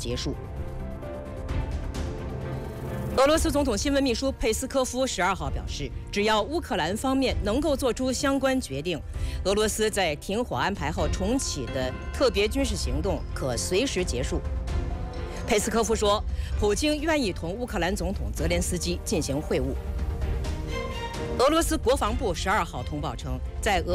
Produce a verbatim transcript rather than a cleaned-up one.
结束。俄罗斯总统新闻秘书佩斯科夫十二号表示，只要乌克兰方面能够做出相关决定，俄罗斯在停火安排后重启的特别军事行动可随时结束。佩斯科夫说，普京愿意同乌克兰总统泽连斯基进行会晤。俄罗斯国防部十二号通报称，在俄